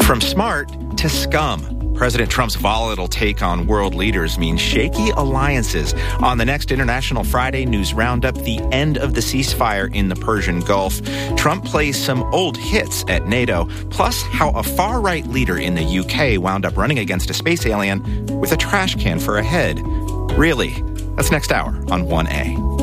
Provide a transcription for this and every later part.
From smart to scum. President Trump's volatile take on world leaders means shaky alliances. On the next International Friday News Roundup, the end of the ceasefire in the Persian Gulf. Trump plays some old hits at NATO, plus how a far-right leader in the UK wound up running against a space alien with a trash can for a head. Really? That's next hour on 1A.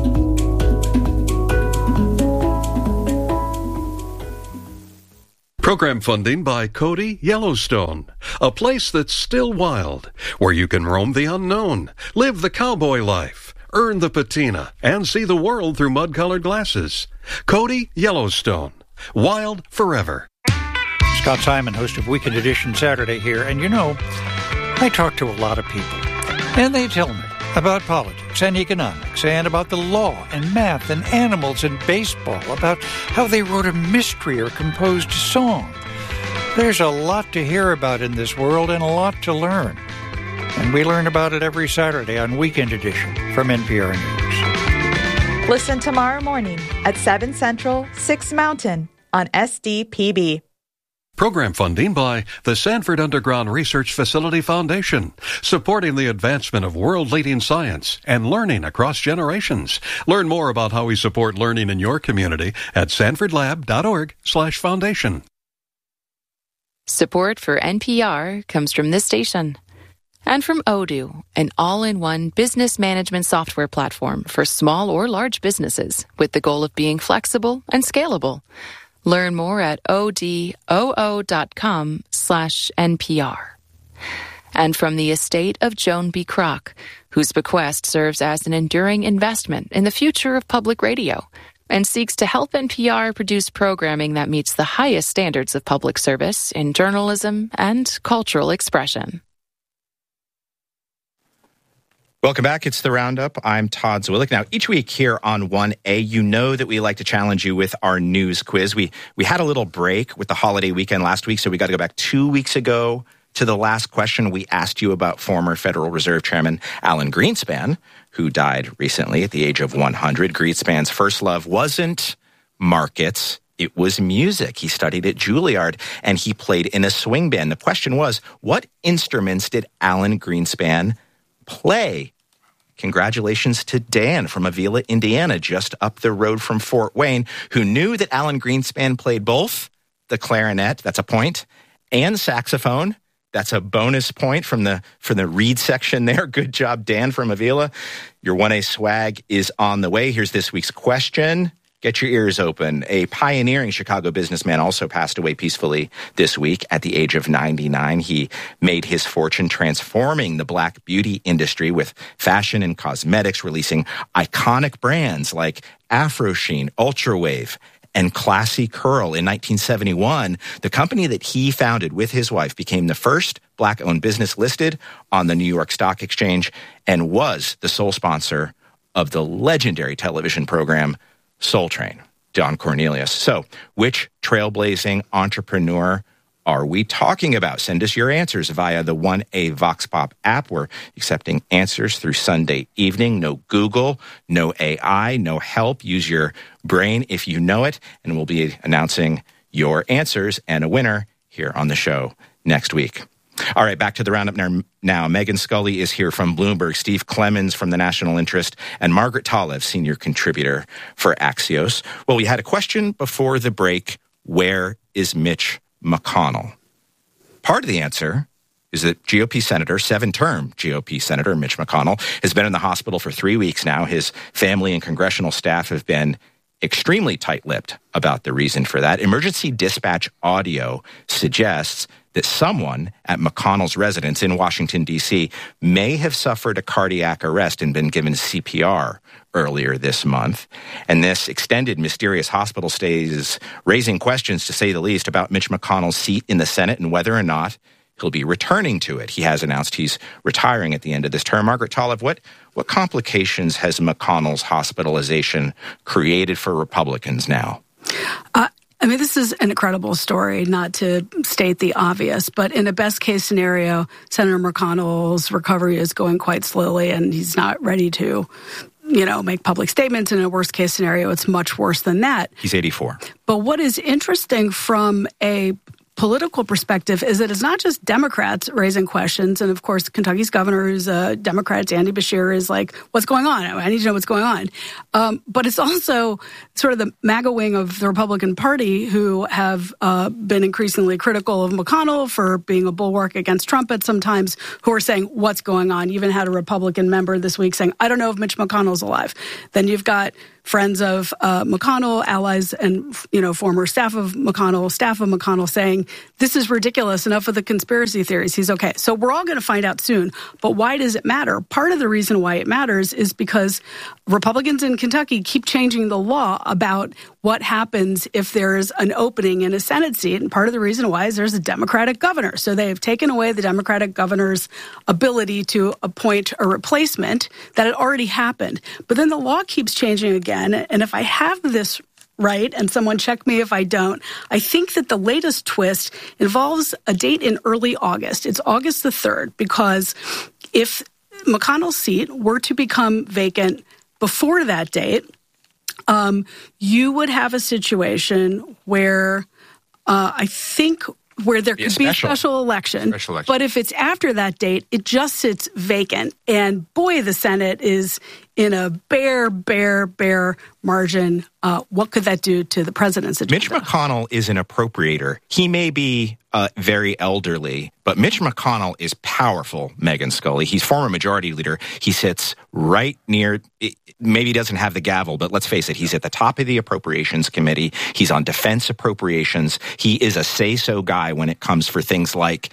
Program funding by Cody Yellowstone, a place that's still wild, where you can roam the unknown, live the cowboy life, earn the patina, and see the world through mud-colored glasses. Cody Yellowstone, wild forever. Scott Simon, host of Weekend Edition Saturday here, and you know, I talk to a lot of people, and they tell me about politics and economics and about the law and math and animals and baseball, about how they wrote a mystery or composed a song. There's a lot to hear about in this world and a lot to learn. And we learn about it every Saturday on Weekend Edition from NPR News. Listen tomorrow morning at 7 Central, 6 Mountain on SDPB. Program funding by the Sanford Underground Research Facility Foundation, supporting the advancement of world-leading science and learning across generations. Learn more about how we support learning in your community at sanfordlab.org/foundation. Support for NPR comes from this station and from Odoo, an all-in-one business management software platform for small or large businesses with the goal of being flexible and scalable. Learn more at odoo.com/NPR. And from the estate of Joan B. Kroc, whose bequest serves as an enduring investment in the future of public radio and seeks to help NPR produce programming that meets the highest standards of public service in journalism and cultural expression. Welcome back. It's The Roundup. I'm Todd Zwillich. Now, each week here on 1A, you know that we like to challenge you with our news quiz. We had a little break with the holiday weekend last week, so we got to go back 2 weeks ago to the last question. We asked you about former Federal Reserve Chairman Alan Greenspan, who died recently at the age of 100. Greenspan's first love wasn't markets. It was music. He studied at Juilliard, and he played in a swing band. The question was, what instruments did Alan Greenspan play? Congratulations to Dan from Avila, Indiana, just up the road from Fort Wayne, who knew that Alan Greenspan played both the clarinet, that's a point, and saxophone. That's a bonus point from the reed section there. Good job, Dan from Avila. Your 1A swag is on the way. Here's this week's question. Get your ears open. A pioneering Chicago businessman also passed away peacefully this week at the age of 99. He made his fortune transforming the black beauty industry with fashion and cosmetics, releasing iconic brands like Afro Sheen, Ultra Wave, and Classy Curl. In 1971, the company that he founded with his wife became the first black-owned business listed on the New York Stock Exchange and was the sole sponsor of the legendary television program Soul Train, Don Cornelius. So, which trailblazing entrepreneur are we talking about? Send us your answers via the 1A Vox Pop app. We're accepting answers through Sunday evening. No Google, no AI, no help. Use your brain if you know it, and we'll be announcing your answers and a winner here on the show next week. All right, back to the roundup now. Megan Scully is here from Bloomberg, Steve Clemens from the National Interest, and Margaret Talev, senior contributor for Axios. Well, we had a question before the break. Where is Mitch McConnell? Part of the answer is that GOP Senator, 7-term GOP Senator Mitch McConnell, has been in the hospital for 3 weeks now. His family and congressional staff have been extremely tight-lipped about the reason for that. Emergency dispatch audio suggests that someone at McConnell's residence in Washington, D.C. may have suffered a cardiac arrest and been given CPR earlier this month. And this extended mysterious hospital stay is raising questions, to say the least, about Mitch McConnell's seat in the Senate and whether or not he'll be returning to it. He has announced he's retiring at the end of this term. Margaret Talev, what complications has McConnell's hospitalization created for Republicans now? This is an incredible story, not to state the obvious, but in a best-case scenario, Senator McConnell's recovery is going quite slowly and he's not ready to, make public statements. In a worst-case scenario, it's much worse than that. He's 84. But what is interesting from a political perspective is that it's not just Democrats raising questions. And of course, Kentucky's governor, who's a Democrat, Andy Beshear, is like, what's going on? I need to know what's going on. But it's also sort of the MAGA wing of the Republican Party who have been increasingly critical of McConnell for being a bulwark against Trump at sometimes, who are saying, what's going on? You even had a Republican member this week saying, I don't know if Mitch McConnell's alive. Then you've got friends of McConnell, allies, and former staff of McConnell saying, this is ridiculous, enough of the conspiracy theories, he's okay. So we're all going to find out soon. But why does it matter? Part of the reason why it matters is because Republicans in Kentucky keep changing the law about what happens if there's an opening in a Senate seat. And part of the reason why is there's a Democratic governor. So they have taken away the Democratic governor's ability to appoint a replacement that had already happened. But then the law keeps changing again. And if I have this right, and someone check me if I don't, I think that the latest twist involves a date in early August. It's August the 3rd, because if McConnell's seat were to become vacant before that date, you would have a situation where where there could be a special election. But if it's after that date, it just sits vacant. And boy, the Senate is in a bare margin. What could that do to the president's agenda? Mitch McConnell is an appropriator. He may be very elderly, but Mitch McConnell is powerful, Megan Scully. He's former majority leader. He sits right near, maybe he doesn't have the gavel, but let's face it, he's at the top of the Appropriations Committee. He's on defense appropriations. He is a say-so guy when it comes for things like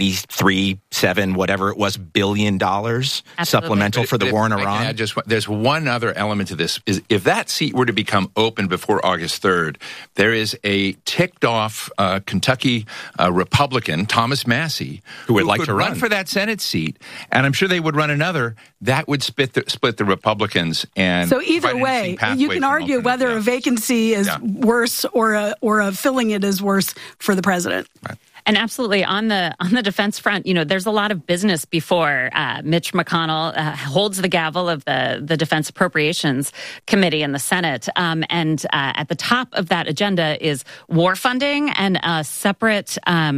$83.7 whatever it was billion supplemental for the war in Iran. There's one other element to this. Is if that seat were to become open before August 3rd, there is a ticked-off Kentucky Republican, Thomas Massey, who would like to run for that Senate seat, and I'm sure they would run another. That would split the Republicans. And so either way, you can argue whether a vacancy is worse or a filling it is worse for the president. Right. And absolutely, on the defense front, there's a lot of business before Mitch McConnell holds the gavel of the Defense Appropriations Committee in the Senate. And at the top of that agenda is war funding and a separate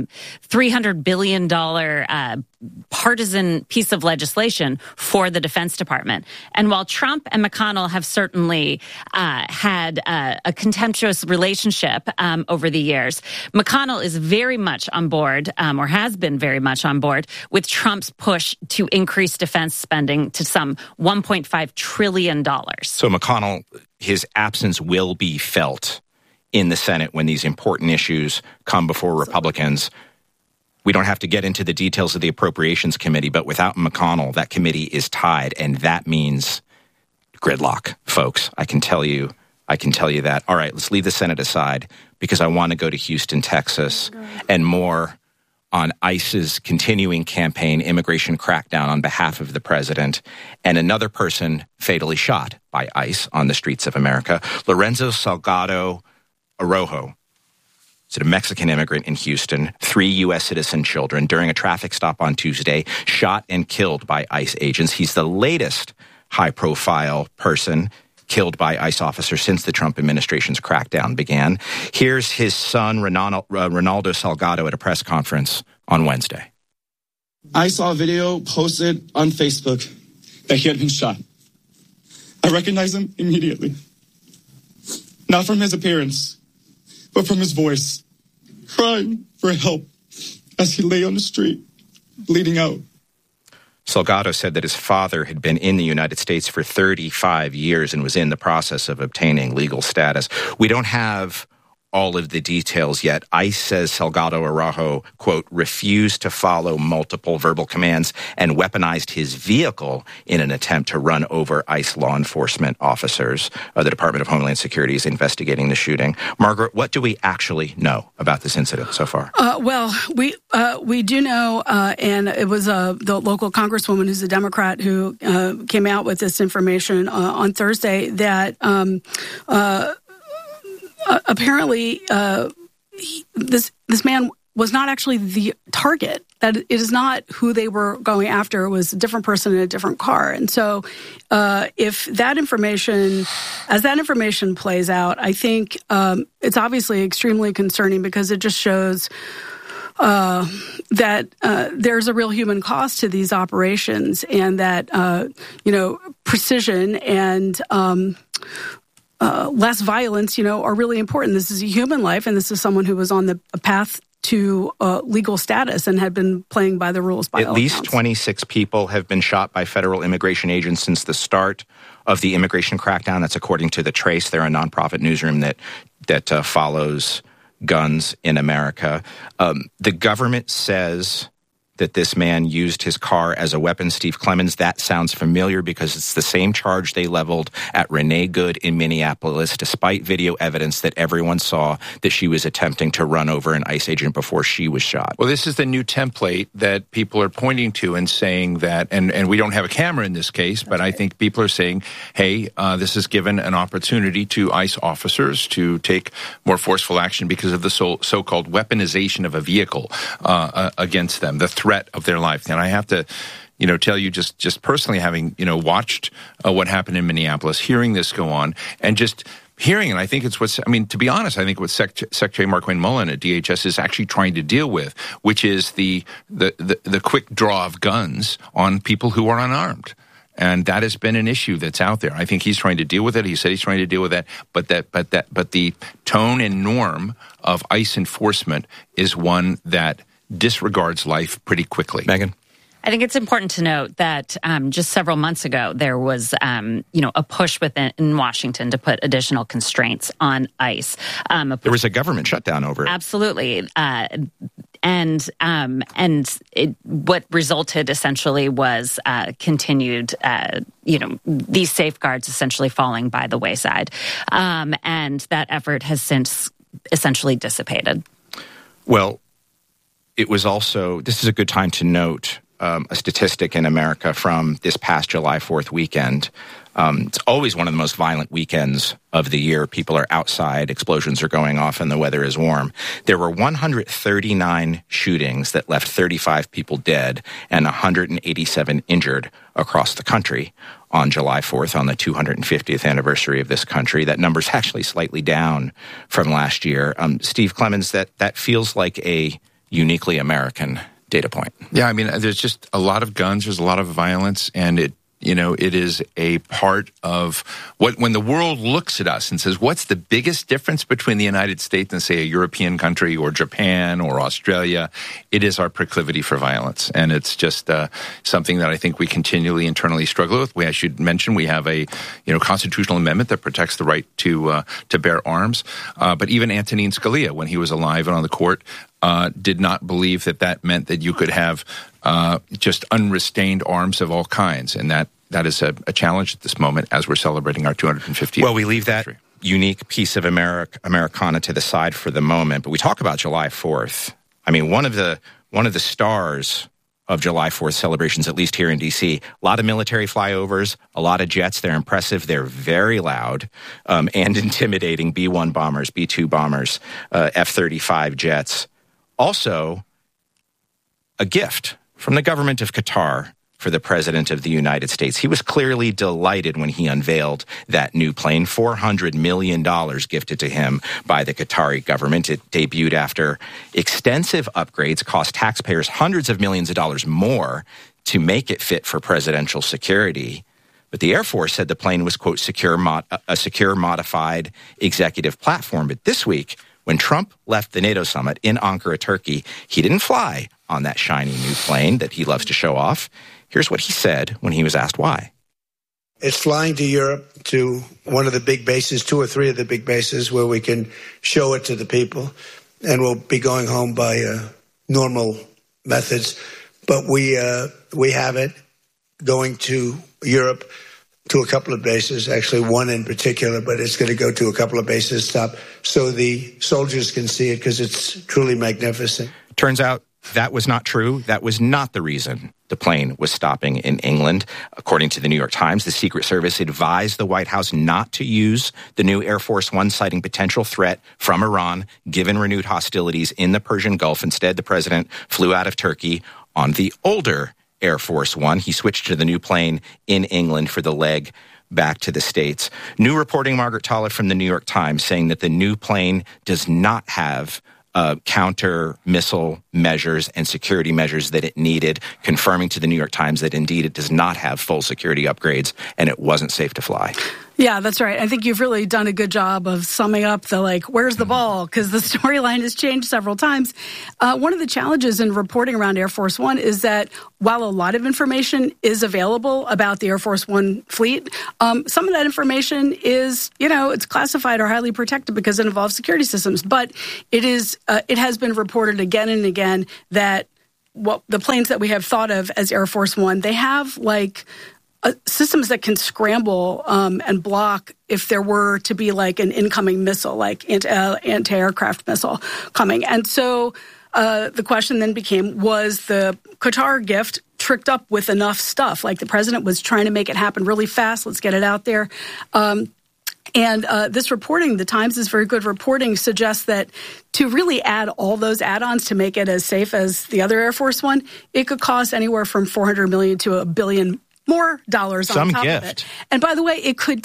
$300 billion partisan piece of legislation for the Defense Department. And while Trump and McConnell have certainly had a contemptuous relationship over the years, McConnell is very much on board, or has been very much on board, with Trump's push to increase defense spending to some $1.5 trillion. So McConnell, his absence will be felt in the Senate when these important issues come before Republicans. We don't have to get into the details of the Appropriations Committee, but without McConnell, that committee is tied, and that means gridlock, folks. I can tell you that. All right, let's leave the Senate aside because I want to go to Houston, Texas, and more on ICE's continuing campaign, immigration crackdown on behalf of the president, and another person fatally shot by ICE on the streets of America, Lorenzo Salgado Araujo. He's a Mexican immigrant in Houston, 3 U.S. citizen children during a traffic stop on Tuesday, shot and killed by ICE agents. He's the latest high-profile person killed by ICE officers since the Trump administration's crackdown began. Here's his son, Ronaldo Salgado, at a press conference on Wednesday. I saw a video posted on Facebook that he had been shot. I recognized him immediately. Not from his appearance, but from his voice, crying for help as he lay on the street, bleeding out. Salgado said that his father had been in the United States for 35 years and was in the process of obtaining legal status. We don't have all of the details yet. ICE says Salgado Araujo, quote, refused to follow multiple verbal commands and weaponized his vehicle in an attempt to run over ICE law enforcement officers. The Department of Homeland Security is investigating the shooting. Margaret, what do we actually know about this incident so far? Well, we do know, and it was the local congresswoman who's a Democrat who came out with this information on Thursday that apparently this man was not actually the target that it is not who they were going after. It was a different person in a different car. And so if that information, as that information plays out, I think it's obviously extremely concerning because it just shows that there's a real human cost to these operations, and that precision and less violence, are really important. This is a human life, and this is someone who was on the path to legal status and had been playing by the rules. At least 26 people have been shot by federal immigration agents since the start of the immigration crackdown. That's according to The Trace. They're a nonprofit newsroom that follows guns in America. The government says that this man used his car as a weapon. Steve Clemons, that sounds familiar because it's the same charge they leveled at Renee Good in Minneapolis, despite video evidence that everyone saw that she was attempting to run over an ICE agent before she was shot. Well, this is the new template that people are pointing to and saying that, and we don't have a camera in this case, but I think people are saying, hey, this has given an opportunity to ICE officers to take more forceful action because of the so-called weaponization of a vehicle against them, the threat of their life. And I have to, tell you just personally, having, watched what happened in Minneapolis, hearing this go on, and just hearing, and I think it's to be honest, I think what Secretary Markwayne Mullin at DHS is actually trying to deal with, which is the quick draw of guns on people who are unarmed. And that has been an issue that's out there. I think he's trying to deal with it. He said he's trying to deal with that. But the tone and norm of ICE enforcement is one that disregards life pretty quickly. Megan? I think it's important to note that just several months ago, there was, a push within Washington to put additional constraints on ICE. There was a government shutdown over it. Absolutely. What resulted essentially was continued, these safeguards essentially falling by the wayside. And that effort has since essentially dissipated. Well, it was also, this is a good time to note a statistic in America from this past July 4th weekend. It's always one of the most violent weekends of the year. People are outside, explosions are going off, and the weather is warm. There were 139 shootings that left 35 people dead and 187 injured across the country on July 4th, on the 250th anniversary of this country. That number's actually slightly down from last year. Steve Clemons, that feels like a uniquely American data point. Yeah, there's just a lot of guns, there's a lot of violence, and it is a part of when the world looks at us and says, what's the biggest difference between the United States and, say, a European country or Japan or Australia? It is our proclivity for violence. And it's just something that I think we continually internally struggle with. I should mention we have a constitutional amendment that protects the right to bear arms. But even Antonin Scalia, when he was alive and on the court, did not believe that meant that you could have just unrestrained arms of all kinds. And that is a challenge at this moment as we're celebrating our 250th Well, we leave that unique piece of Americana to the side for the moment, but we talk about July 4th. One of the stars of July 4th celebrations, at least here in D.C., a lot of military flyovers, a lot of jets. They're impressive. They're very loud and intimidating. B-1 bombers, B-2 bombers, F-35 jets. Also, a gift from the government of Qatar for the President of the United States. He was clearly delighted when he unveiled that new plane, $400 million gifted to him by the Qatari government. It debuted after extensive upgrades, cost taxpayers hundreds of millions of dollars more to make it fit for presidential security. But the Air Force said the plane was, quote, a secure modified executive platform. But this week, when Trump left the NATO summit in Ankara, Turkey, he didn't fly on that shiny new plane that he loves to show off. Here's what he said when he was asked why. It's flying to Europe, to one of the big bases, 2 or 3 of the big bases, where we can show it to the people. And we'll be going home by normal methods. But we have it going to Europe, to a couple of bases, actually one in particular, but it's going to go to a couple of bases stop so the soldiers can see it because it's truly magnificent. Turns out that was not true. That was not the reason the plane was stopping in England. According to the New York Times, the Secret Service advised the White House not to use the new Air Force One, citing potential threat from Iran, given renewed hostilities in the Persian Gulf. Instead, the president flew out of Turkey on the older Air Force One. He switched to the new plane in England for the leg back to the States. New reporting, Margaret Tollett from the New York Times, saying that the new plane does not have counter missile measures and security measures that it needed, confirming to the New York Times that indeed it does not have full security upgrades and it wasn't safe to fly. Yeah, that's right. I think you've really done a good job of summing up the, where's the ball? Because the storyline has changed several times. One of the challenges in reporting around Air Force One is that while a lot of information is available about the Air Force One fleet, some of that information is, it's classified or highly protected because it involves security systems. But it has been reported again and again that what the planes that we have thought of as Air Force One, they have systems that can scramble and block if there were to be an incoming missile, like anti-aircraft missile coming. And so the question then became, was the Qatar gift tricked up with enough stuff? The president was trying to make it happen really fast. Let's get it out there. And this reporting, the Times is very good reporting, suggests that to really add all those add-ons to make it as safe as the other Air Force One, it could cost anywhere from $400 million to $1 billion more dollars on top of it. And by the way, it could